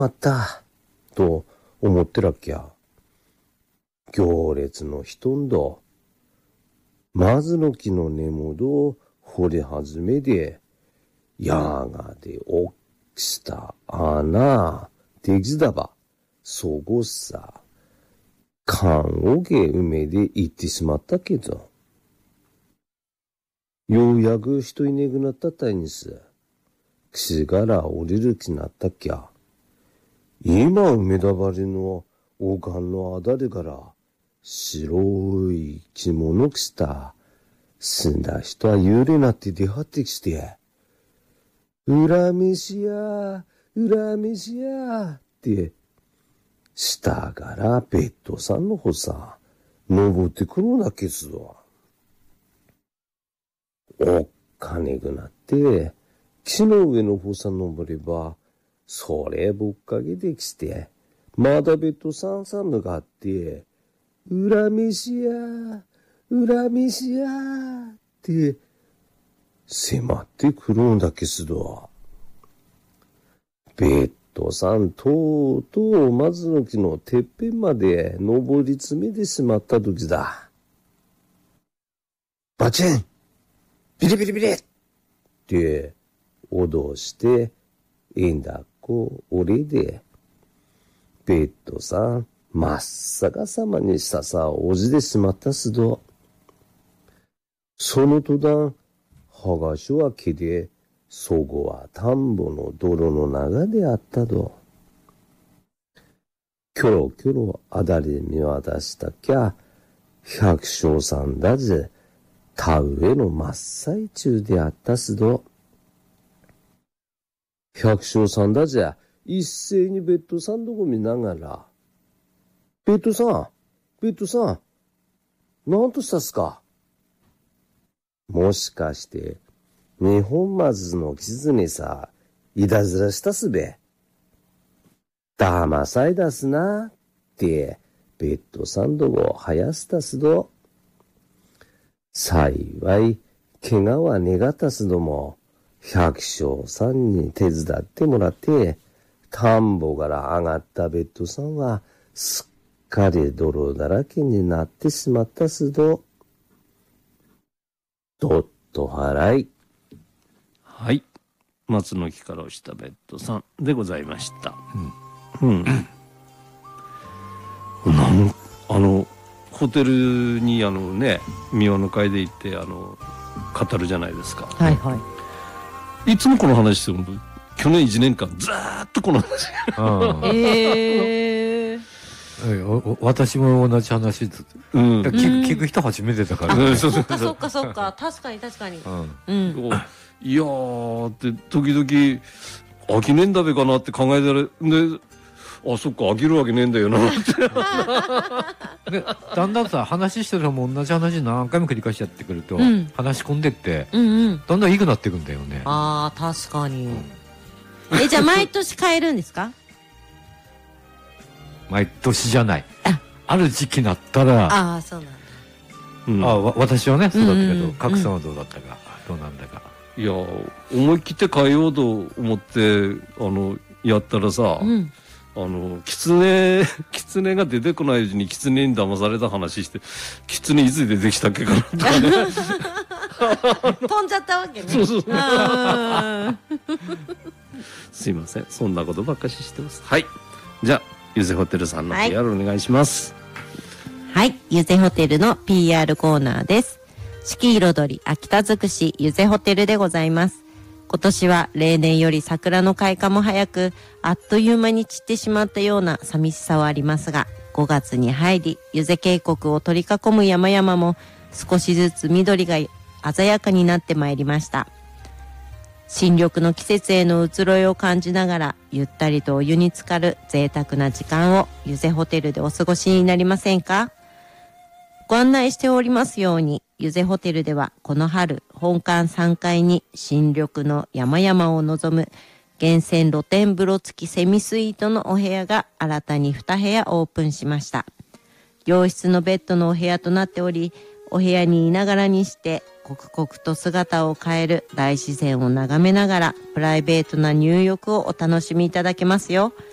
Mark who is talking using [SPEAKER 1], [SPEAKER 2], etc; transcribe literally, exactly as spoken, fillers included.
[SPEAKER 1] まったと思ってらっきゃ。行列のひとんど、まずの木の根元を掘り始めで、やがでおっきした穴、できだば、そごさ、缶をげ梅で行ってしまったけど、ようやく人いねくなったたいにす、岸から降りる気なったっきゃ。今梅田張りの王冠のあたりから、白い着物着した、死んだ人は幽霊なって出張ってきて、恨みしや、恨みしや、って、下からベッドさんの方さ、登ってくるんだけど、おっかねくなって、木の上の方さ登れば、それぼっかけてきて、まだベッドさんさ向かって、恨みしや、恨みしや、って、迫ってくるんだけど、ベッドさんとうとう松の木のてっぺんまで登り詰めてしまった時だ。バチン！ビリビリビリ！って脅して、えんだっこ俺で、ベッドさん真っ逆さまにささおじでしまったすど、その途端、はがしは木で、そごは田んぼの泥の中であったど。キョロキョロあだり見渡したきゃ、百姓さんだぜ、田植えの真っ最中であったすど。百姓さんだぜ、一斉にベッドさんどこ見ながら、ベッドさん、ベッドさん、なんとしたっすか？もしかして、二本松の狐さ、いたずらしたすべ。騙さいだすな、って、ベッドさんどこはやしたすど。幸い、怪我はねがったすども、百姓さんに手伝ってもらって、田んぼから上がったベッドさんは、すっかり泥だらけになってしまったすど。どっと払い。
[SPEAKER 2] はい。松の木から落ちたベッドさんでございました。うん。うん。なんあの、ホテルにあのね、三輪の会で行って、あの、語るじゃないですか。
[SPEAKER 3] はいはい。
[SPEAKER 2] いつもこの話してるの。去年いちねんかんずーっとこの話。
[SPEAKER 3] えー。
[SPEAKER 4] 私も同じ話ず、うん、聞, 聞く人初めてだから、
[SPEAKER 3] ね、そっかそっかそっか確かに確かに、うんうん、
[SPEAKER 2] いやーって時々飽きねえんだべかなって考えたらであそっか飽きるわけねえんだよなって
[SPEAKER 4] でだんだんさ話してるのも同じ話何回も繰り返しやってくると、うん、話し込んでって、うんうん、だんだんいいくなっていくんだよね。
[SPEAKER 3] あー確かに、うん、えじゃあ毎年変えるんですか？
[SPEAKER 4] 毎年じゃない。あ, ある時期になったら。
[SPEAKER 3] ああ、そうなんだ。
[SPEAKER 4] うん、あわ私はね、そうだったけど、賀来さんはどうだったか、どうなんだか。
[SPEAKER 2] いや、思い切って変えようと思って、あの、やったらさ、うん、あの、狐、狐が出てこないうちに狐に騙された話して、狐いつ出てきたっけかなとかね。
[SPEAKER 3] 飛んじゃったわけね。
[SPEAKER 2] そうそう。すいません。そんなことばっかししてます。はい。じゃあ、ゆぜホテルさんの ピーアール、はい、お願いします。
[SPEAKER 3] はい、ゆぜホテルの ピーアール コーナーです。四季彩り秋田尽くしゆぜホテルでございます。今年は例年より桜の開花も早く、あっという間に散ってしまったような寂しさはありますが、ごがつに入り、ゆぜ渓谷を取り囲む山々も少しずつ緑が鮮やかになってまいりました。新緑の季節への移ろいを感じながら、ゆったりとお湯に浸かる贅沢な時間をゆぜホテルでお過ごしになりませんか？ご案内しておりますように、ゆぜホテルではこの春、本館さんがいに新緑の山々を望む源泉露天風呂付きセミスイートのお部屋が新たにに部屋オープンしました。洋室のベッドのお部屋となっており、お部屋にいながらにして刻々と姿を変える大自然を眺めながらプライベートな入浴をお楽しみいただけますよ。